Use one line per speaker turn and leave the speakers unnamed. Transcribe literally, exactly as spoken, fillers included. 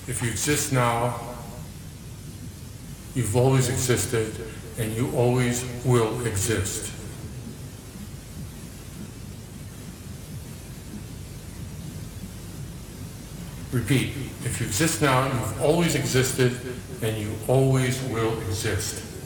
If you exist now, you've always existed, and you always will exist. Repeat, if you exist now, you've always existed, and you always will exist.